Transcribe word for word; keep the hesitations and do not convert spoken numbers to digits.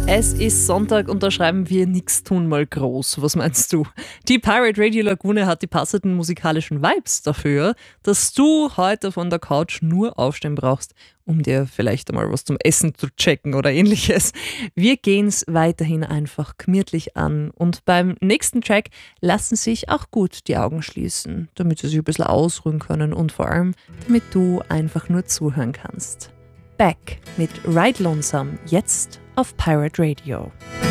Es ist Sonntag und da schreiben wir nix tun mal groß. Was meinst du? Die Pirate Radio Lagune hat die passenden musikalischen Vibes dafür, dass du heute von der Couch nur aufstehen brauchst, um dir vielleicht einmal was zum Essen zu checken oder ähnliches. Wir gehen's weiterhin einfach gemütlich an und beim nächsten Track lassen sich auch gut die Augen schließen, damit sie sich ein bisschen ausruhen können und vor allem, damit du einfach nur zuhören kannst. Back mit Ride Lonesome, jetzt auf Pirate Radio.